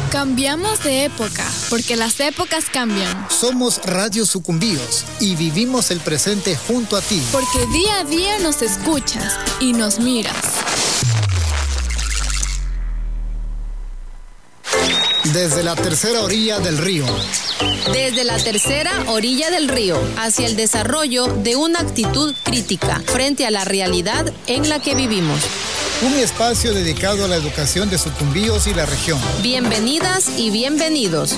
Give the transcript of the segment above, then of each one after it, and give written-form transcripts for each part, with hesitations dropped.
Cambiamos de época, porque las épocas cambian. Somos Radio Sucumbíos y vivimos el presente junto a ti. Porque día a día nos escuchas y nos miras. Desde la tercera orilla del río. Desde la tercera orilla del río, hacia el desarrollo de una actitud crítica frente a la realidad en la que vivimos. Un espacio dedicado a la educación de Sucumbíos y la región. Bienvenidas y bienvenidos.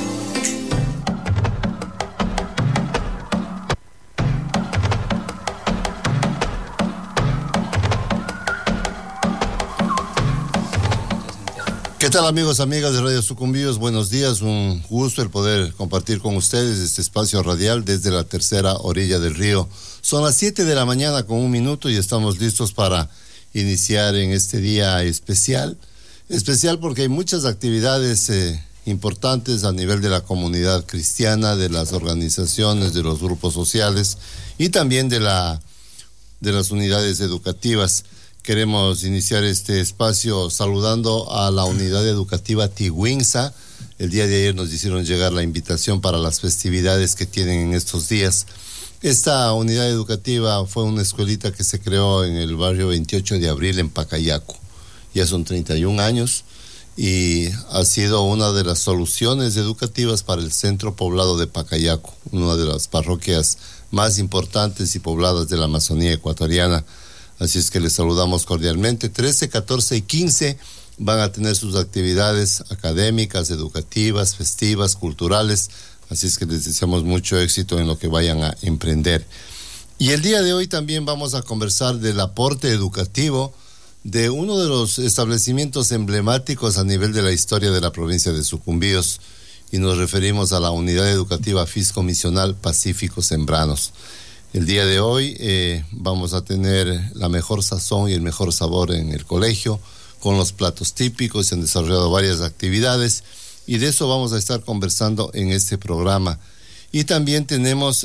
¿Qué tal, amigos, amigas de Radio Sucumbíos? Buenos días, un gusto el poder compartir con ustedes este espacio radial desde la tercera orilla del río. Son las 7 de la mañana con 1 minuto y estamos listos para iniciar en este día especial porque hay muchas actividades importantes a nivel de la comunidad cristiana, de las organizaciones, de los grupos sociales y también de las unidades educativas. Queremos iniciar este espacio saludando a la unidad educativa Tigüinza. El día de ayer nos hicieron llegar la invitación para las festividades que tienen en estos días. Esta unidad educativa fue una escuelita que se creó en el barrio 28 de abril en Pacayacu. Ya son 31 años y ha sido una de las soluciones educativas para el centro poblado de Pacayacu, una de las parroquias más importantes y pobladas de la Amazonía ecuatoriana. Así es que les saludamos cordialmente. 13, 14 y 15 van a tener sus actividades académicas, educativas, festivas, culturales. Así es que les deseamos mucho éxito en lo que vayan a emprender. Y el día de hoy también vamos a conversar del aporte educativo de uno de los establecimientos emblemáticos a nivel de la historia de la provincia de Sucumbíos. Y nos referimos a la unidad educativa fiscomisional Pacífico Sembranos. El día de hoy vamos a tener la mejor sazón y el mejor sabor en el colegio, con los platos típicos. Se han desarrollado varias actividades y de eso vamos a estar conversando en este programa. Y también tenemos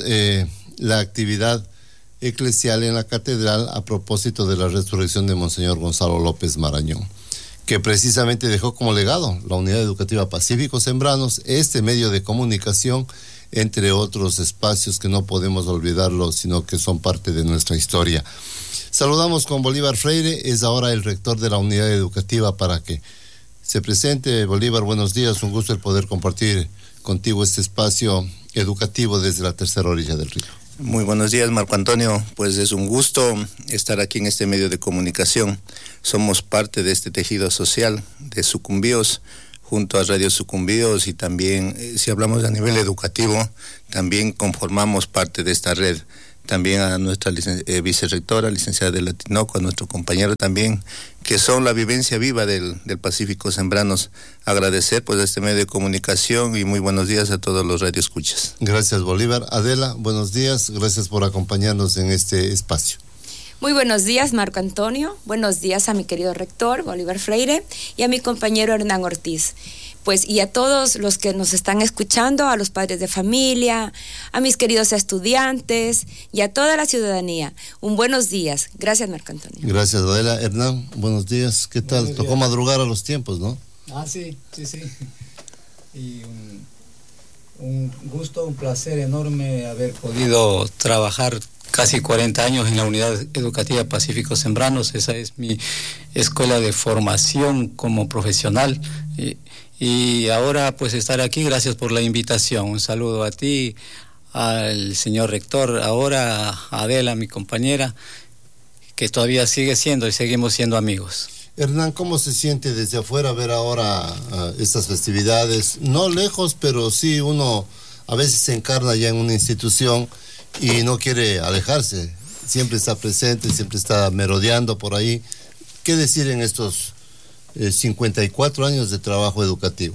la actividad eclesial en la catedral a propósito de la resurrección de Monseñor Gonzalo López Marañón, que precisamente dejó como legado la unidad educativa Pacífico Sembranos, este medio de comunicación, entre otros espacios que no podemos olvidarlo, sino que son parte de nuestra historia. Saludamos con Bolívar Freire, es ahora el rector de la unidad educativa, para que se presente. Bolívar, buenos días, un gusto el poder compartir contigo este espacio educativo desde la tercera orilla del río. Muy buenos días, Marco Antonio, pues es un gusto estar aquí en este medio de comunicación. Somos parte de este tejido social de Sucumbíos, junto a Radio Sucumbíos, y también, si hablamos a nivel educativo, también conformamos parte de esta red. También a nuestra vicerrectora, licenciada de Latinoco, a nuestro compañero también, que son la vivencia viva del Pacífico Sembranos. Agradecer pues a este medio de comunicación y muy buenos días a todos los radioescuchas. Gracias, Bolívar. Adela, buenos días, gracias por acompañarnos en este espacio. Muy buenos días, Marco Antonio. Buenos días a mi querido rector, Bolívar Freire, y a mi compañero Hernán Ortiz. Pues, y a todos los que nos están escuchando, a los padres de familia, a mis queridos estudiantes y a toda la ciudadanía. Un buenos días. Gracias, Marco Antonio. Gracias, Adela. Hernán, buenos días. ¿Qué tal? Buenos Tocó días. Madrugar a los tiempos, ¿no? Sí. Y un gusto, un placer enorme haber podido trabajar casi 40 años en la unidad educativa Pacífico Sembranos. Esa es mi escuela de formación como profesional. Y ahora pues estar aquí, gracias por la invitación. Un saludo a ti, al señor rector, ahora a Adela, mi compañera, que todavía sigue siendo y seguimos siendo amigos. Hernán, ¿cómo se siente desde afuera ver ahora estas festividades? No lejos, pero sí uno a veces se encarna ya en una institución y no quiere alejarse. Siempre está presente, siempre está merodeando por ahí. ¿Qué decir en estos 54 años de trabajo educativo?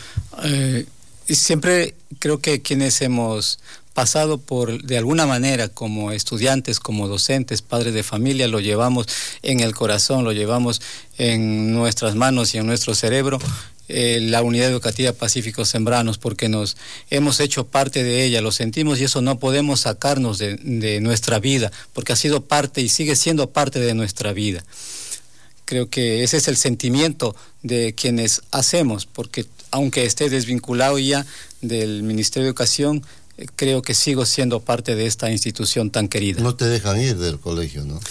Siempre creo que quienes hemos pasado por, de alguna manera, como estudiantes, como docentes, padres de familia, lo llevamos en el corazón, lo llevamos en nuestras manos y en nuestro cerebro, la unidad educativa Pacífico Sembranos, porque nos hemos hecho parte de ella, lo sentimos y eso no podemos sacarnos de nuestra vida, porque ha sido parte y sigue siendo parte de nuestra vida. creo que ese es el sentimiento de quienes hacemos, porque aunque esté desvinculado ya del Ministerio de Educación, creo que sigo siendo parte de esta institución tan querida. No te dejan ir del colegio, ¿no?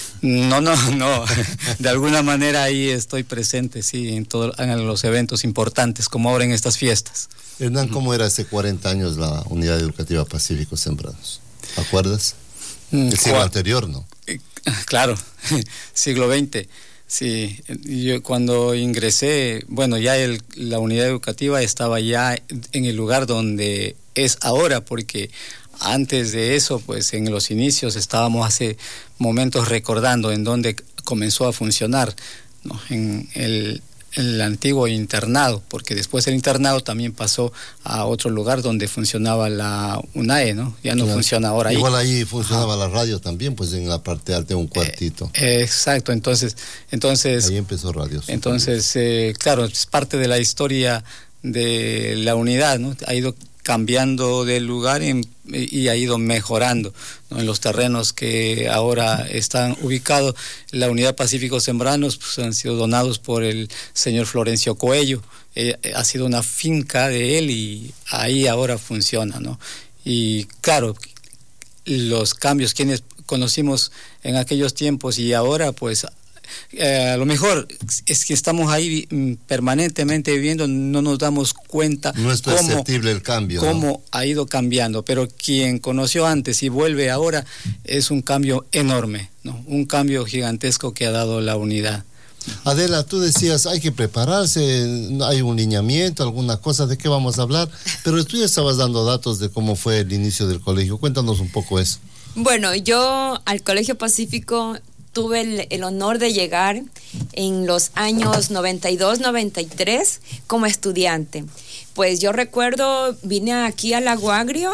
No. De alguna manera ahí estoy presente, sí, en los eventos importantes, como ahora en estas fiestas. Hernán, ¿cómo era hace 40 años la Unidad Educativa Pacífico Sembranos? ¿Te acuerdas? El siglo anterior, ¿no? Claro, siglo XX. Sí, yo cuando ingresé, bueno, ya la unidad educativa estaba ya en el lugar donde es ahora, porque antes de eso, pues en los inicios estábamos hace momentos recordando en dónde comenzó a funcionar, ¿no? En el antiguo internado, porque después el internado también pasó a otro lugar donde funcionaba la UNAE, ¿no? Ya no funciona ahora ahí. Igual ahí funcionaba la radio también, pues en la parte alta de un cuartito. Exacto, entonces ahí empezó Radio. Entonces, claro, es parte de la historia de la unidad, ¿no? Ha ido cambiando de lugar y ha ido mejorando, ¿no? En los terrenos que ahora están ubicados, la Unidad Pacífico Sembranos, pues, han sido donados por el señor Florencio Coello. Ha sido una finca de él y ahí ahora funciona, ¿no? Y claro, los cambios, quienes conocimos en aquellos tiempos y ahora, pues a lo mejor es que estamos ahí permanentemente viviendo, no nos damos cuenta. No es perceptible el cambio, cómo ¿no? Ha ido cambiando, pero quien conoció antes y vuelve ahora es un cambio enorme, ¿no? Un cambio gigantesco que ha dado la unidad. Adela, tú decías, hay que prepararse, hay un lineamiento, alguna cosa, ¿de qué vamos a hablar? Pero tú ya estabas dando datos de cómo fue el inicio del colegio. Cuéntanos un poco eso. Bueno, yo al Colegio Pacífico tuve el honor de llegar en los años 92-93 como estudiante. Pues yo recuerdo, vine aquí a Lago Agrio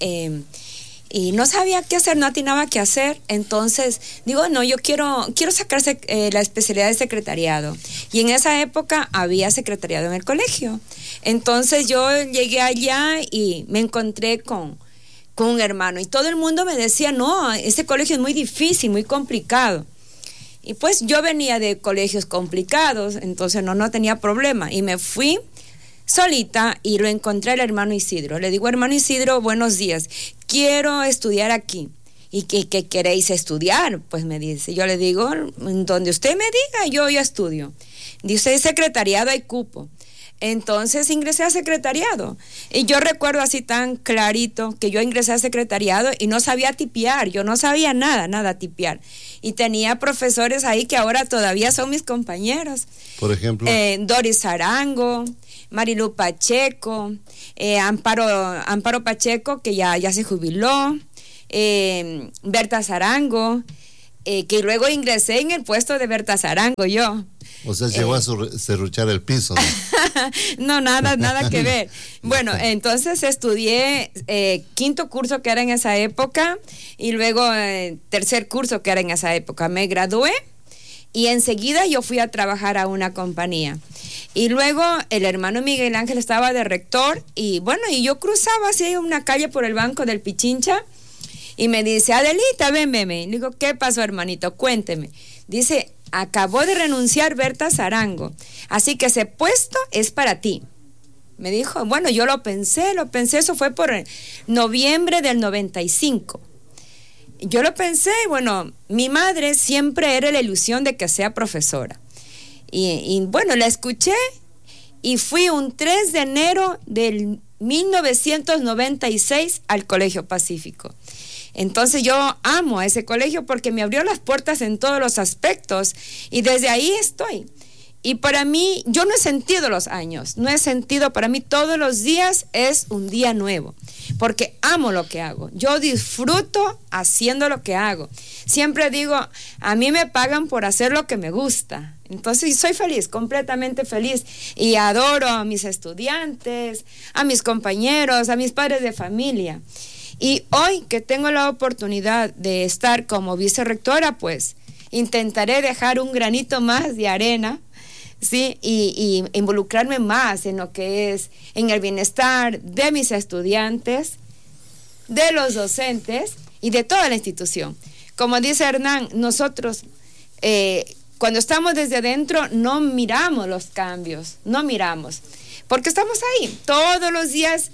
y no sabía qué hacer, no atinaba qué hacer. Entonces digo, no, yo quiero sacarse la especialidad de secretariado. Y en esa época había secretariado en el colegio. Entonces yo llegué allá y me encontré con un hermano y todo el mundo me decía, no, ese colegio es muy difícil, muy complicado. Y pues yo venía de colegios complicados, entonces no tenía problema. Y me fui solita y lo encontré al hermano Isidro. Le digo, hermano Isidro, buenos días, quiero estudiar aquí. ¿Y qué queréis estudiar? Pues me dice. Yo le digo, donde usted me diga, yo estudio. Dice, secretariado hay cupo. Entonces ingresé a secretariado y yo recuerdo así tan clarito que yo ingresé a secretariado y no sabía tipear, yo no sabía nada tipear y tenía profesores ahí que ahora todavía son mis compañeros. Por ejemplo, Doris Arango, Marilu Pacheco, Amparo Pacheco que ya se jubiló, Berta Zarango, que luego ingresé en el puesto de Berta Zarango yo. O sea, llegó a serruchar el piso, ¿no? No, nada que ver. Bueno, entonces estudié quinto curso que era en esa época y luego tercer curso que era en esa época. Me gradué y enseguida yo fui a trabajar a una compañía. Y luego el hermano Miguel Ángel estaba de rector y bueno, y yo cruzaba así una calle por el Banco del Pichincha y me dice, Adelita, ven. Le digo, ¿qué pasó, hermanito? Cuénteme. Dice, acabó de renunciar Berta Zarango, así que ese puesto es para ti. Me dijo, bueno, yo lo pensé, eso fue por noviembre del 95. Yo lo pensé, bueno, mi madre siempre era la ilusión de que sea profesora. Y bueno, la escuché y fui un 3 de enero del 1996 al Colegio Pacífico. Entonces yo amo a ese colegio porque me abrió las puertas en todos los aspectos y desde ahí estoy. Y para mí, yo no he sentido los años, para mí todos los días es un día nuevo, porque amo lo que hago, yo disfruto haciendo lo que hago. Siempre digo, a mí me pagan por hacer lo que me gusta, entonces soy feliz, completamente feliz, y adoro a mis estudiantes, a mis compañeros, a mis padres de familia. Y hoy que tengo la oportunidad de estar como vicerrectora, pues intentaré dejar un granito más de arena, ¿sí? Y involucrarme más en lo que es, en el bienestar de mis estudiantes, de los docentes y de toda la institución. Como dice Hernán, nosotros cuando estamos desde adentro no miramos los cambios, no miramos, porque estamos ahí todos los días.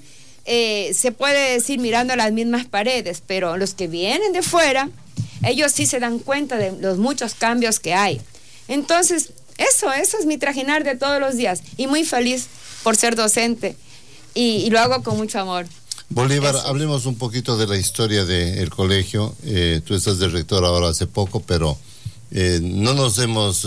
Se puede decir mirando las mismas paredes, pero los que vienen de fuera, ellos sí se dan cuenta de los muchos cambios que hay. Entonces, eso es mi trajinar de todos los días, y muy feliz por ser docente, y lo hago con mucho amor. Bolívar, hablemos un poquito de la historia del colegio. Tú estás de rector ahora hace poco, pero no nos hemos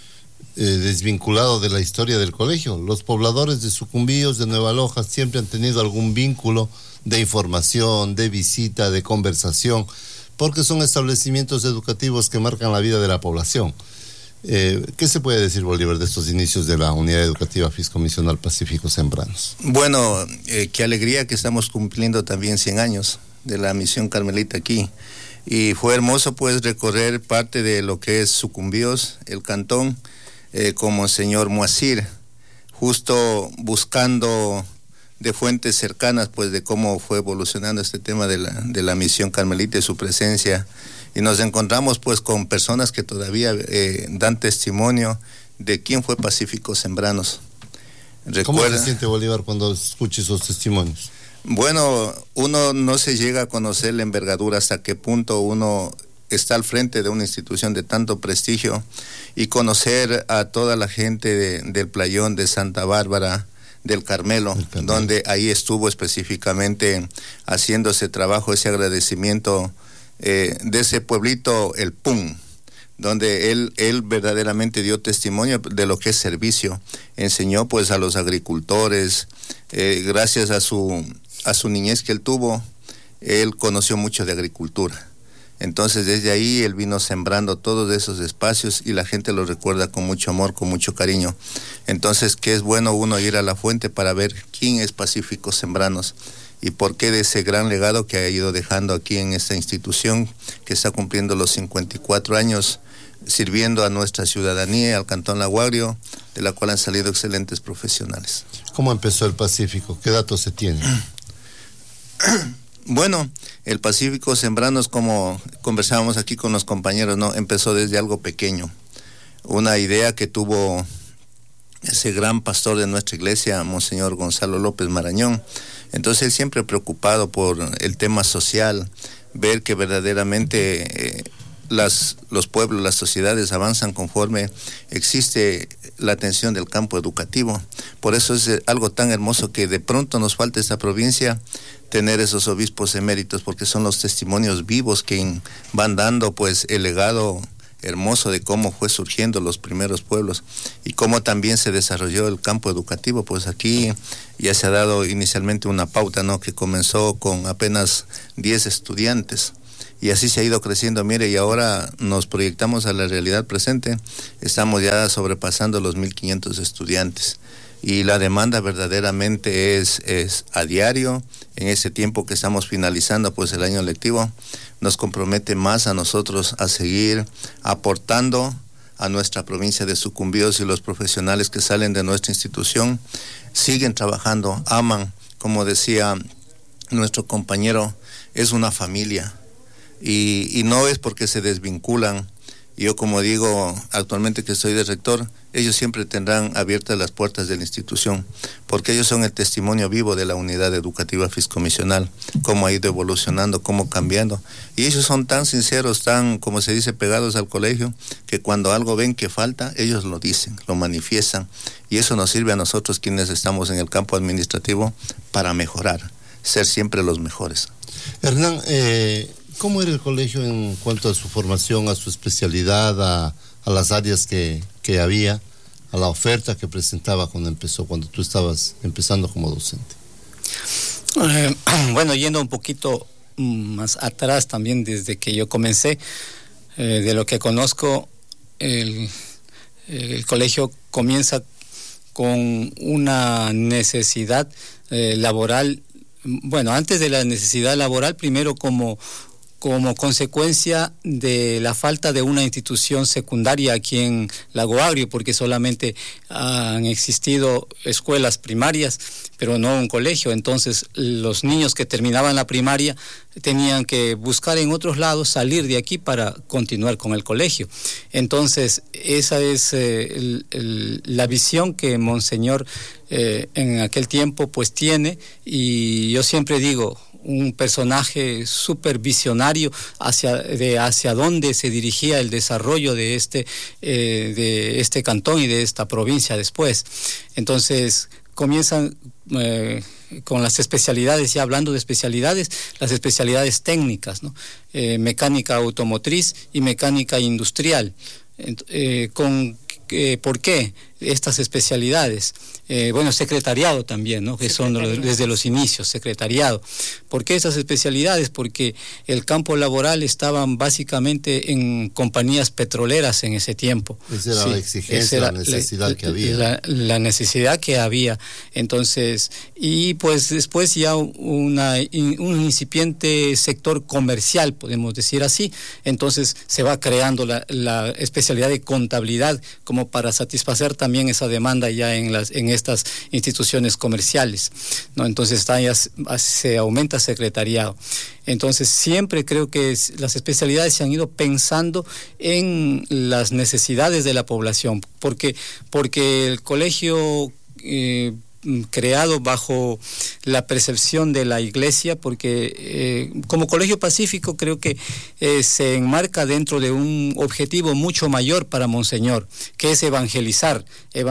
desvinculado de la historia del colegio. Los pobladores de Sucumbíos, de Nueva Loja, siempre han tenido algún vínculo de información, de visita, de conversación, porque son establecimientos educativos que marcan la vida de la población. ¿Qué se puede decir, Bolívar, de estos inicios de la Unidad Educativa Fiscomisional Pacífico Sembranos? Bueno, qué alegría que estamos cumpliendo también 100 años de la misión carmelita aquí. Y fue hermoso pues recorrer parte de lo que es Sucumbíos, el cantón, con Monseñor Moacir, justo buscando de fuentes cercanas pues de cómo fue evolucionando este tema de la misión carmelita y su presencia, y nos encontramos pues con personas que todavía dan testimonio de quién fue Pacífico Sembranos. ¿Cómo se siente, Bolívar, cuando escucha esos testimonios? Bueno, uno no se llega a conocer la envergadura, hasta qué punto uno está al frente de una institución de tanto prestigio, y conocer a toda la gente del Playón, de Santa Bárbara, del Carmelo, donde ahí estuvo específicamente haciendo ese trabajo, ese agradecimiento de ese pueblito, el Pum, donde él verdaderamente dio testimonio de lo que es servicio, enseñó pues a los agricultores, gracias a su niñez que él tuvo, él conoció mucho de agricultura. Entonces desde ahí él vino sembrando todos esos espacios, y la gente lo recuerda con mucho amor, con mucho cariño. Entonces, que es bueno uno ir a la fuente para ver quién es Pacífico Sembranos y por qué de ese gran legado que ha ido dejando aquí en esta institución, que está cumpliendo los 54 años, sirviendo a nuestra ciudadanía, al Cantón Laguario, de la cual han salido excelentes profesionales. ¿Cómo empezó el Pacífico? ¿Qué datos se tienen? Bueno, el Pacífico Sembranos, como conversábamos aquí con los compañeros, ¿no? Empezó desde algo pequeño. Una idea que tuvo ese gran pastor de nuestra iglesia, Monseñor Gonzalo López Marañón. Entonces él siempre preocupado por el tema social, ver que verdaderamente los pueblos, las sociedades avanzan conforme existe la atención del campo educativo. Por eso es algo tan hermoso que de pronto nos falta esta provincia tener esos obispos eméritos, porque son los testimonios vivos que van dando pues el legado hermoso de cómo fue surgiendo los primeros pueblos y cómo también se desarrolló el campo educativo. Pues aquí ya se ha dado inicialmente una pauta, ¿no?, que comenzó con apenas 10 estudiantes. Y así se ha ido creciendo, mire, y ahora nos proyectamos a la realidad presente, estamos ya sobrepasando los 1.500 estudiantes. Y la demanda verdaderamente es a diario. En ese tiempo que estamos finalizando pues el año lectivo, nos compromete más a nosotros a seguir aportando a nuestra provincia de Sucumbíos, y los profesionales que salen de nuestra institución siguen trabajando, aman, como decía nuestro compañero, es una familia. Y no es porque se desvinculan. Yo, como digo, actualmente que soy de rector, ellos siempre tendrán abiertas las puertas de la institución, porque ellos son el testimonio vivo de la unidad educativa fiscomisional, cómo ha ido evolucionando, cómo cambiando. Y ellos son tan sinceros, tan, como se dice, pegados al colegio, que cuando algo ven que falta, ellos lo dicen, lo manifiestan. Y eso nos sirve a nosotros quienes estamos en el campo administrativo para mejorar, ser siempre los mejores. Hernán, ¿cómo era el colegio en cuanto a su formación, a su especialidad, a las áreas que había, a la oferta que presentaba cuando tú estabas empezando como docente? Bueno, yendo un poquito más atrás también, desde que yo comencé, de lo que conozco, el colegio comienza con una necesidad laboral. Bueno, antes de la necesidad laboral, primero como como consecuencia de la falta de una institución secundaria aquí en Lago Agrio, porque solamente han existido escuelas primarias, pero no un colegio. Entonces los niños que terminaban la primaria tenían que buscar en otros lados, salir de aquí para continuar con el colegio. Entonces esa es la visión que Monseñor en aquel tiempo pues tiene, y yo siempre digo, un personaje súper visionario hacia dónde se dirigía el desarrollo de este cantón y de esta provincia después. Entonces comienzan con las especialidades, ya hablando de especialidades, las especialidades técnicas, ¿no? Mecánica automotriz y mecánica industrial. ¿Por qué estas especialidades? Secretariado también, ¿no? Que son desde los inicios, secretariado. ¿Por qué esas especialidades? Porque el campo laboral estaban básicamente en compañías petroleras en ese tiempo. Esa era la exigencia, la necesidad que había. La necesidad que había. Entonces, y pues después ya un incipiente sector comercial, podemos decir así. Entonces se va creando la especialidad de contabilidad como para satisfacer también esa demanda ya en estas instituciones comerciales, ¿no? Entonces se aumenta secretariado. Entonces siempre creo que las especialidades se han ido pensando en las necesidades de la población, porque el colegio creado bajo la percepción de la Iglesia, porque como Colegio Pacífico creo que se enmarca dentro de un objetivo mucho mayor para Monseñor, que es evangelizar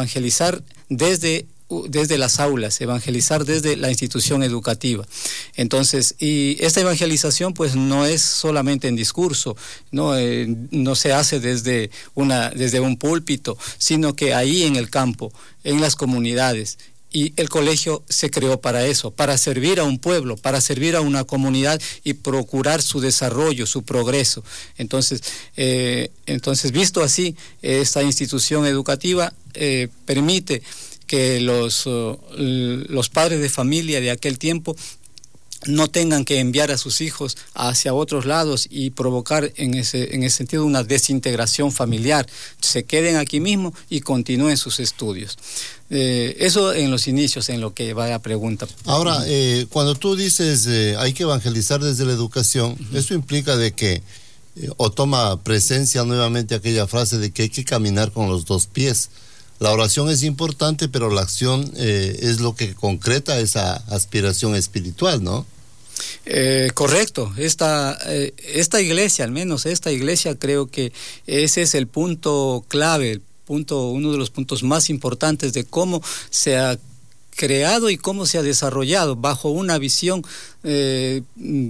desde las aulas, evangelizar desde la institución educativa. Entonces, y esta evangelización pues no es solamente en discurso, no se hace desde un púlpito, sino que ahí en el campo, en las comunidades. Y el colegio se creó para eso, para servir a un pueblo, para servir a una comunidad y procurar su desarrollo, su progreso. Entonces visto así, esta institución educativa permite que los padres de familia de aquel tiempo no tengan que enviar a sus hijos hacia otros lados y provocar en ese sentido una desintegración familiar. Se queden aquí mismo y continúen sus estudios. Eso en los inicios, en lo que va a la pregunta. Ahora, cuando tú dices hay que evangelizar desde la educación, eso implica de que o toma presencia nuevamente aquella frase de que hay que caminar con los dos pies. La oración es importante, pero la acción es lo que concreta esa aspiración espiritual, ¿no? Correcto. Esta iglesia, al menos esta iglesia, creo que ese es el punto clave, uno de los puntos más importantes de cómo se ha creado y cómo se ha desarrollado bajo una visión de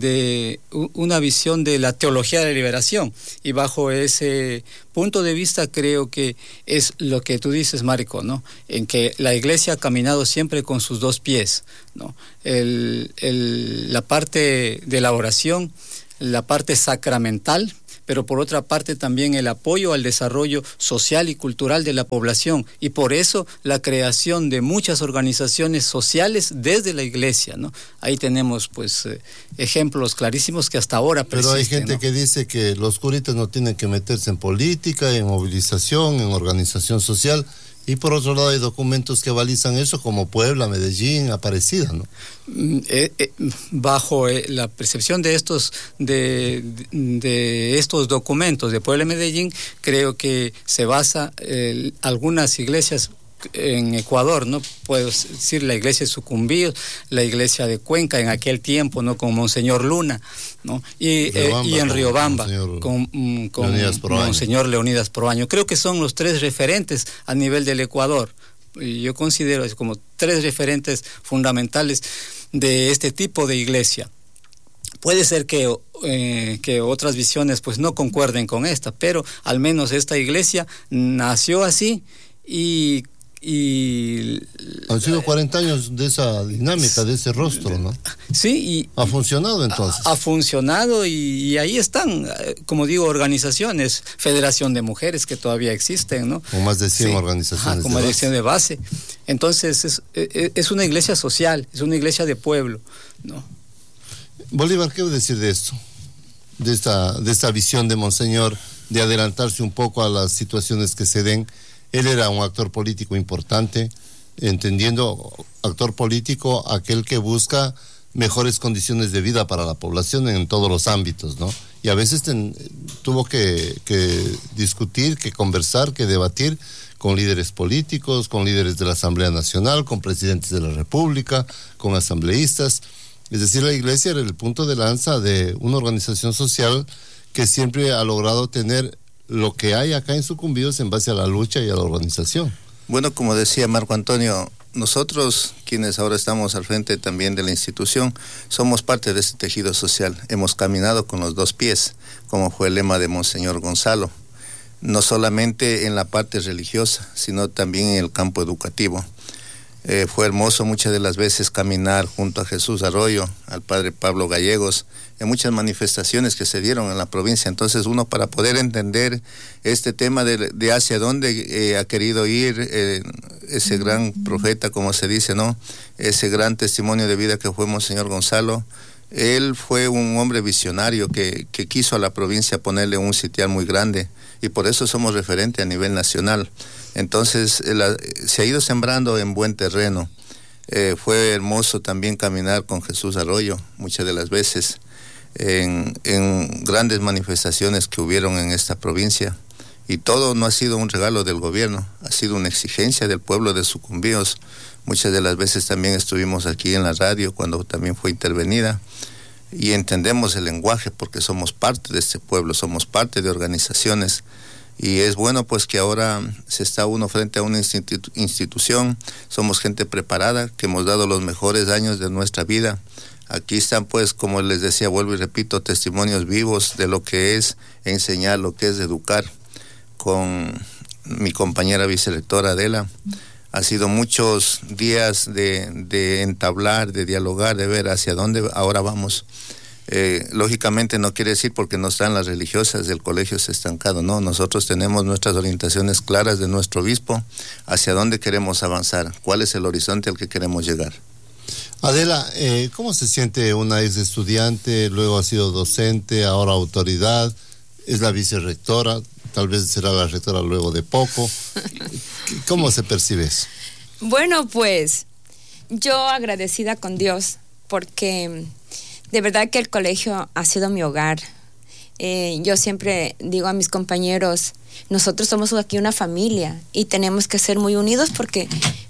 la teología de la liberación, y bajo ese punto de vista creo que es lo que tú dices, Marco, ¿no? En que la iglesia ha caminado siempre con sus dos pies, ¿no? La parte de la oración, la parte sacramental, pero por otra parte también el apoyo al desarrollo social y cultural de la población, y por eso la creación de muchas organizaciones sociales desde la iglesia, ¿no? Ahí tenemos pues ejemplos clarísimos que hasta ahora persisten. Pero hay gente, ¿no?, que dice que los curitas no tienen que meterse en política, en movilización, en organización social. Y por otro lado hay documentos que balizan eso, como Puebla, Medellín, Aparecida, ¿no? Bajo la percepción de estos documentos de Puebla y Medellín, creo que se basa algunas iglesias en Ecuador, ¿no? Puedo decir la iglesia de Sucumbíos, la iglesia de Cuenca en aquel tiempo, ¿no?, con Monseñor Luna, ¿no? Y en Riobamba con Monseñor Leonidas Proaño. Creo que son los tres referentes a nivel del Ecuador. Y yo considero como tres referentes fundamentales de este tipo de iglesia. Puede ser que otras visiones pues no concuerden con esta, pero al menos esta iglesia nació así y han sido 40 años de esa dinámica, de ese rostro, ¿no? Sí, y ha funcionado entonces. Ha funcionado y ahí están, como digo, organizaciones, Federación de Mujeres que todavía existen, ¿no? Con más de 100 organizaciones. Con más de 100 de base. Entonces es una iglesia social, es una iglesia de pueblo, ¿no? Bolívar, ¿qué va a decir de esto? de esta visión de Monseñor de adelantarse un poco a las situaciones que se den. Él era un actor político importante, entendiendo actor político aquel que busca mejores condiciones de vida para la población en todos los ámbitos, ¿no? Y a veces tuvo que discutir, que conversar, que debatir con líderes políticos, con líderes de la Asamblea Nacional, con presidentes de la República, con asambleístas. Es decir, la Iglesia era el punto de lanza de una organización social que siempre ha logrado tener lo que hay acá en Sucumbíos en base a la lucha y a la organización. Bueno, como decía Marco Antonio, nosotros, quienes ahora estamos al frente también de la institución, somos parte de este tejido social. Hemos caminado con los dos pies, como fue el lema de Monseñor Gonzalo, no solamente en la parte religiosa, sino también en el campo educativo. Fue hermoso muchas de las veces caminar junto a Jesús Arroyo, al padre Pablo Gallegos, en muchas manifestaciones que se dieron en la provincia. Entonces uno, para poder entender este tema de hacia dónde ha querido ir ese gran profeta, como se dice, ¿no? Ese gran testimonio de vida que fue Monseñor Gonzalo, él fue un hombre visionario que quiso a la provincia ponerle un sitial muy grande, y por eso somos referente a nivel nacional. Entonces se ha ido sembrando en buen terreno. Fue hermoso también caminar con Jesús Arroyo muchas de las veces en grandes manifestaciones que hubieron en esta provincia, y todo no ha sido un regalo del gobierno, ha sido una exigencia del pueblo de Sucumbíos. Muchas de las veces también estuvimos aquí en la radio cuando también fue intervenida, y entendemos el lenguaje porque somos parte de este pueblo, somos parte de organizaciones, y es bueno pues que ahora se está uno frente a una institución. Somos gente preparada, que hemos dado los mejores años de nuestra vida. Aquí están pues, como les decía, vuelvo y repito, testimonios vivos de lo que es enseñar, lo que es educar. Con mi compañera vicerectora Adela, ha sido muchos días de entablar, de dialogar, de ver hacia dónde ahora vamos. Lógicamente no quiere decir porque no están las religiosas del colegio se estancado, no, nosotros tenemos nuestras orientaciones claras de nuestro obispo, hacia dónde queremos avanzar, cuál es el horizonte al que queremos llegar. Adela, ¿cómo se siente una ex estudiante, luego ha sido docente, ahora autoridad, es la vicerrectora, tal vez será la rectora luego de poco? ¿Cómo se percibe eso? Bueno, pues yo agradecida con Dios porque de verdad que el colegio ha sido mi hogar. Yo siempre digo a mis compañeros, nosotros somos aquí una familia y tenemos que ser muy unidos porque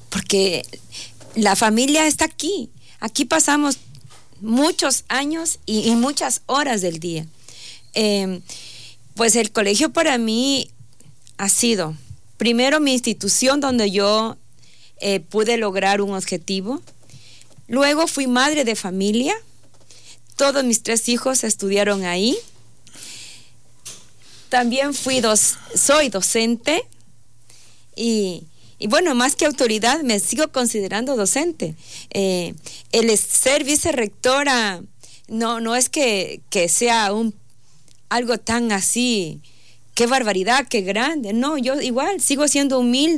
la familia está aquí. Aquí pasamos muchos años y muchas horas del día. Pues el colegio para mí ha sido, primero, mi institución donde yo pude lograr un objetivo. Luego fui madre de familia. Todos mis 3 hijos estudiaron ahí. También soy docente y bueno, más que autoridad, me sigo considerando docente. El ser vicerrectora no es que sea algo tan así, qué barbaridad, qué grande. No, yo igual sigo siendo humilde.